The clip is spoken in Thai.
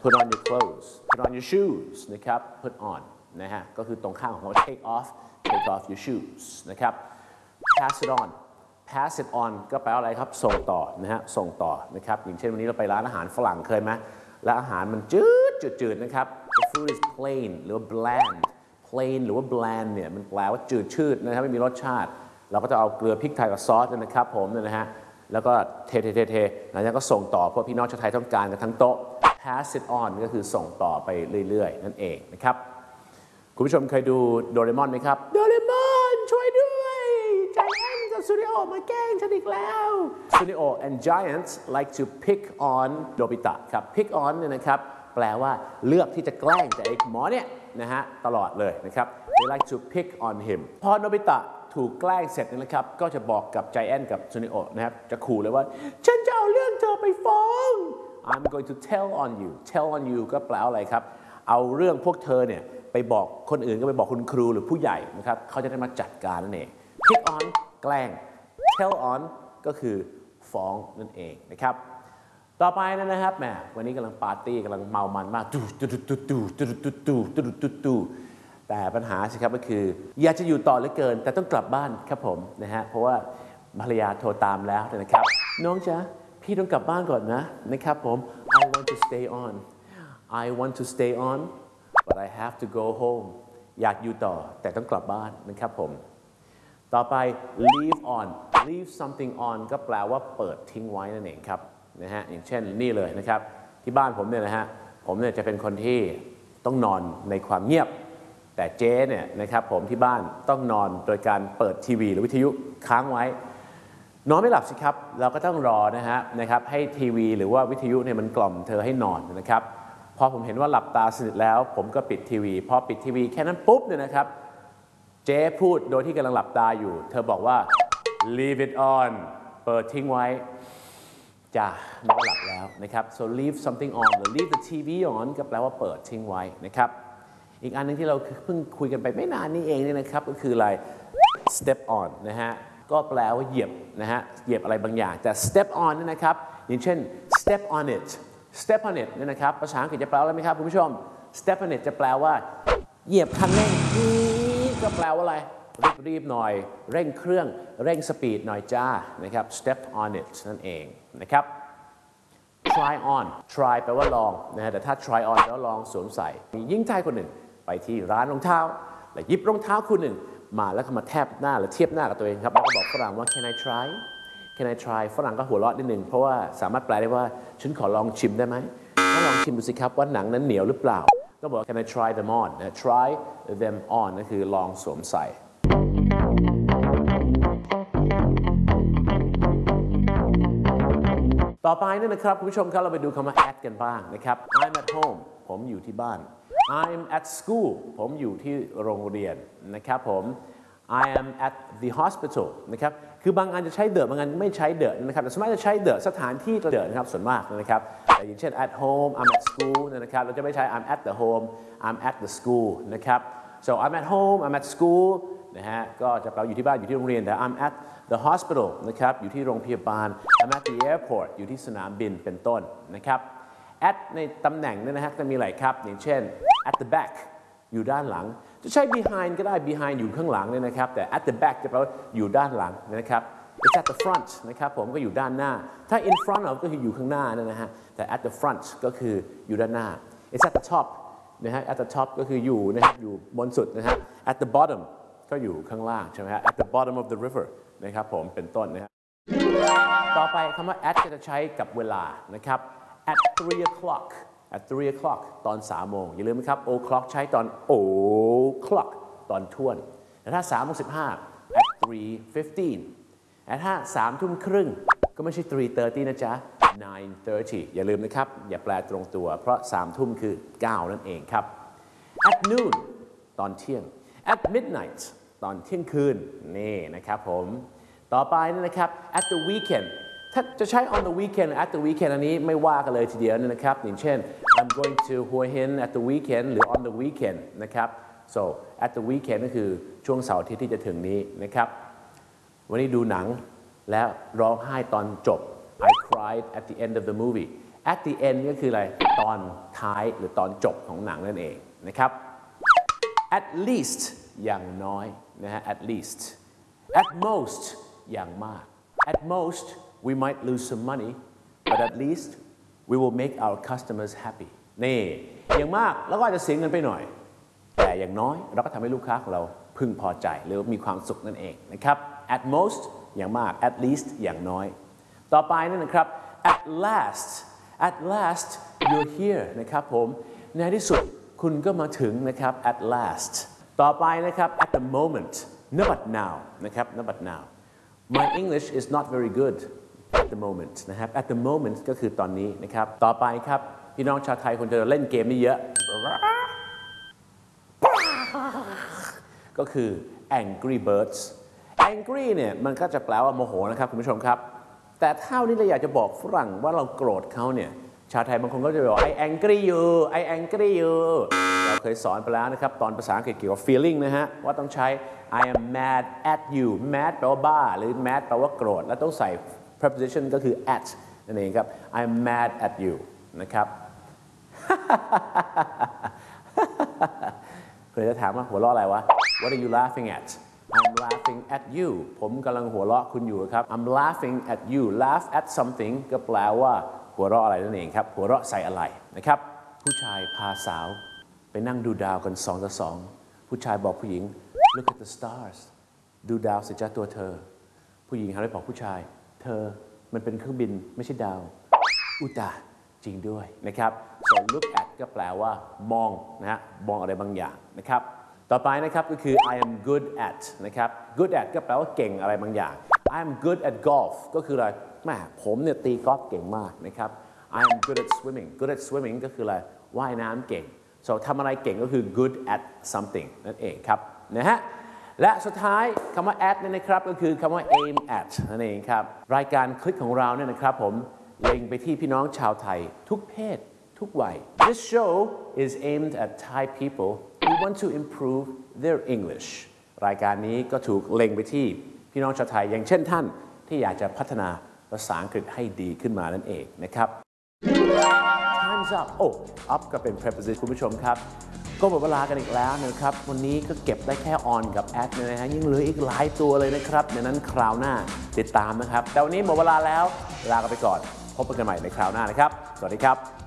put on your clothes put on your shoes นะครับ put on นะฮะก็คือตรงข้ามของ take off your shoes นะครับ pass it on ก็แปลว่าอะไรครับส่งต่อนะฮะส่งต่อนะครับอย่างเช่นวันนี้เราไปร้านอาหารฝรั่งเคยไหมแล้วอาหารมันจืดนะครับ the food is plain หรือว่า plain หรือว่า bland เนี่ยมันแปลว่าจืดชืดนะครับไม่มีรสชาติเราก็จะเอาเกลือพริกไทยกับซอสนะครับผมเนี่ยนะฮะแล้วก็เทหลังจากนั้นก็ส่งต่อเพราะพี่น้องชาวไทยต้องการกันทั้งโต๊ะ pass it on ก็คือส่งต่อไปเรื่อยๆนั่นเองนะครับคุณผู้ชมเคยดูโดเรมอนไหมครับโดเรมอนช่วยด้วยใจแอนกับซูนิโอมาแกล้งฉันอีกแล้วซูนิโอ and Giant like to pick on โนบิตะครับ pick on เนี่ยนะครับแปลว่าเลือกที่จะแกล้งแต่ไอ้หมอเนี่ยนะฮะตลอดเลยนะครับ they like to pick on him พอโนบิตะถูกแกล้งเสร็จนะครับก็จะบอกกับใจแอนกับซูนิโอนะครับจะขู่เลยว่าฉันจะเอาเรื่องเธอไปฟ้อง I'm going to tell on you ก็แปลอะไรครับเอาเรื่องพวกเธอเนี่ยไปบอกคนอื่นก็ไปบอกคุณครูหรือผู้ใหญ่นะครับเขาจะได้มาจัดการนั่นเอง pick on แกล้ง tell on ก็คือฟ้องนั่นเองนะครับต่อไปนะครับแหมวันนี้กำลังปาร์ตี้กำลังเมามันมากแต่ปัญหาสิครับก็คืออยากจะอยู่ต่อเหลือเกินแต่ต้องกลับบ้านครับผมนะฮะเพราะว่าภรรยาโทรตามแล้วนะครับน้องจ๊ะพี่ต้องกลับบ้านก่อนนะครับผม I want to stay on but I have to go home อยากอยู่ต่อแต่ต้องกลับบ้านนะครับผมต่อไป leave something on ก็แปลว่าเปิดทิ้งไว้นั่นเองครับนะฮะอย่างเช่นนี่เลยนะครับที่บ้านผมเนี่ยนะฮะผมเนี่ยจะเป็นคนที่ต้องนอนในความเงียบแต่เจ๊เนี่ยนะครับผมที่บ้านต้องนอนโดยการเปิดทีวีหรือวิทยุค้างไว้นอนไม่หลับสิครับเราก็ต้องรอนะครับให้ทีวีหรือว่าวิทยุเนี่ยมันกล่อมเธอให้นอนนะครับพอผมเห็นว่าหลับตาสนิทแล้วผมก็ปิดทีวีพอปิดทีวีแค่นั้นปุ๊บเนี่ยนะครับเจ๊พูดโดยที่กำลังหลับตาอยู่เธอบอกว่า leave it on เปิดทิ้งไว้จ้ะน้องหลับแล้วนะครับ so leave something on หรือ leave the TV on ก็แปลว่าเปิดทิ้งไว้นะครับอีกอันนึงที่เราเพิ่งคุยกันไปไม่นานนี้เองเนี่ยนะครับก็คืออะไร step on นะฮะก็แปลว่าเหยียบนะฮะเหยียบอะไรบางอย่างแต่ step on เนี่ยนะครับอย่างเช่น step on it เนี่ยนะครับภาษาอังกฤษจะแปลว่าอะไรไหมครับคุณผู้ชม step on it จะแปลว่าเหยียบคันเร่งก็แปลว่าอะไรรีบหน่อยเร่งเครื่องเร่งสปีดหน่อยจ้านะครับ step on it นั่นเองนะครับ try on แปลว่าลองนะฮะแต่ถ้า try on แล้วลองสวมใส่มีหญิงชายคนหนึ่งไปที่ร้านรองเท้าแล้วหยิบรองเท้าคู่หนึ่งมาแล้วก็มาแทบหน้าหรือเทียบหน้ากับตัวเองครับแล้วก็บอกฝรั่งว่า can I try ฝรั่งก็หัวเราะนิดนึงเพราะว่าสามารถแปลได้ว่าฉันขอลองชิมได้ไหมถ้าลองชิมดูสิครับว่าหนังนั้นเหนียวหรือเปล่าก็บอก can I try them on นะ try them on นั่นคือลองสวมใส่ต่อไปนี่นะครับคุณผู้ชมครับเราไปดูคำว่า at กันบ้างนะครับ I'm at home ผมอยู่ที่บ้าน I'm at school ผมอยู่ที่โรงเรียนนะครับผม I am at the hospital นะครับคือบางอันจะใช้ the บางอันไม่ใช้ the นะครับแต่ส่วนมากจะใช้ the สถานที่ the นะครับส่วนมากนะครับแต่อย่างเช่น at home I'm at school นะครับเราจะไม่ใช้ I'm at the home I'm at the school นะครับ so I'm at home I'm at school นะฮะก็จะแปลอยู่ที่บ้านอยู่ที่โรงเรียนแต่ I'm at the hospital นะครับอยู่ที่โรงพยาบาล I'm at the airport อยู่ที่สนามบินเป็นต้นนะครับ at ในตำแหน่งเนี่ยนะฮะจะมีหลายครับอย่างเช่น at the back อยู่ด้านหลังจะใช้ behind ก็ได้ behind อยู่ข้างหลังเนี่ยนะครับแต่ at the back จะแปลว่าอยู่ด้านหลังนะครับ it's at the front นะครับผมก็อยู่ด้านหน้าถ้า in front of ก็คืออยู่ข้างหน้านะฮะแต่ at the front ก็คืออยู่ด้านหน้า it's at the top นะฮะ at the top ก็คืออยู่นะฮะอยู่บนสุดนะฮะ at the bottom ก็อยู่ข้างล่างใช่ไหมฮะ at the bottom of the river นะครับผมเป็นต้นนะฮะต่อไปคำว่า at จะใช้กับเวลานะครับ at 3 o'clock ตอน3 โมงอย่าลืมนะครับ o'clock ใช้ตอน o'clock ตอนท่วนแต่ถ้า3 โมง 15 at 3:15 แต่ถ้า3 ทุ่มครึ่งก็ไม่ใช่ 3:30 นะจ๊ะ 9:30 อย่าลืมนะครับอย่าแปลตรงตัวเพราะ3 ทุ่มคือ9นั่นเองครับ at noon ตอนเที่ยง at midnight ตอนเที่ยงคืนนี่นะครับผมต่อไปนี่นะครับ at the weekend ถ้าจะใช้ on the weekend at the weekend อันนี้ไม่ว่ากันเลยทีเดียวนะครับอย่างเช่น I'm going to Hua Hin at the weekend หรือ on the weekend นะครับ so at the weekend ก็คือช่วงเสาร์อาทิตย์ที่จะถึงนี้นะครับวันนี้ดูหนังแล้วร้องไห้ตอนจบ I cried at the end of the movie at the end ก็คืออะไรตอนท้ายหรือตอนจบของหนังนั่นเองนะครับ at least อย่างน้อยนะฮะ at least at most อย่างมาก at most we might lose some money but at least we will make our customers happy นี่อย่างมากแล้วก็อาจจะเสียเงินไปหน่อยแต่อย่างน้อยเราก็ทำให้ลูกค้าของเราพึงพอใจหรือมีความสุขนั่นเองนะครับ at most อย่างมาก at least อย่างน้อยต่อไปนั่นนะครับ at last you're here นะครับผมในที่สุดคุณก็มาถึงนะครับ at last ต่อไปนะครับ at the moment ณ บัด now นะครับ ณ บัด now my English is not very good at the moment นะครับ at the moment ก็คือตอนนี้นะครับต่อไปครับพี่น้องชาวไทยคนจะเล่นเกมนี้เยอะก็คือ angry birds angry เนี่ยมันก็จะแปลว่าโมโหนะครับคุณผู้ชมครับแต่เท่านี้เราอยากจะบอกฝรั่งว่าเราโกรธเขาเนี่ยชาวไทยบางคนก็จะบอก I angry you I angry you เราเคยสอนไปแล้วนะครับตอนภาษาอังกฤษเกี่ยวกับ feeling นะฮะว่าต้องใช้ I am mad at you mad แปลว่าบ้าหรือ mad แปลว่าโกรธแล้วต้องใส่ preposition ก็คือ at นั่นเองครับ I am mad at you นะครับเคยจะถามว่าหัวเราะอะไรวะ What are you laughing at I'm laughing at you ผมกำลังหัวเราะคุณอยู่ครับ I'm laughing at you laugh at something ก็แปลว่าหัวเราะอะไรนั่นเองครับหัวเราะใส่อะไรนะครับผู้ชายพาสาวไปนั่งดูดาวกัน2 ต่อ 2ผู้ชายบอกผู้หญิง Look at the stars ดูดาวสิจ้าตัวเธอผู้หญิงหันไปบอกผู้ชายเธอมันเป็นเครื่องบินไม่ใช่ดาวอุตาจริงด้วยนะครับ so look at ก็แปลว่ามองนะฮะมองอะไรบางอย่างนะครับต่อไปนะครับก็คือ I am good at นะครับ good at ก็แปลว่าเก่งอะไรบางอย่าง I am good at golf ก็คืออะไรแม่ผมเนี่ยตีกอล์ฟเก่งมากนะครับ I am good at swimming good at swimming ก็คืออะไรว่ายน้ำเก่ง so ทำอะไรเก่งก็คือ good at something นั่นเองครับนะฮะและสุดท้ายคำว่า at เนี่ยนะครับก็คือคำว่า aim at นั่นเองครับรายการคลิกของเราเนี่ยนะครับผมเล็งไปที่พี่น้องชาวไทยทุกเพศทุกวัย This show is aimed at Thai people who want to improve their English รายการนี้ก็ถูกเล็งไปที่พี่น้องชาวไทยอย่างเช่นท่านที่อยากจะพัฒนาภาษาอังกฤษให้ดีขึ้นมานั่นเองนะครับ Time's up up ก็เป็น preposition คุณผู้ชมครับก็หมดเวลากันอีกแล้วนะครับวันนี้ก็เก็บได้แค่ on กับ at นะฮะยังเหลืออีกหลายตัวเลยนะครับดังนั้นคราวหน้าติดตามนะครับแต่วันนี้หมดเวลาแล้วลากันไปก่อนพบกันใหม่ในคราวหน้านะครับสวัสดีครับ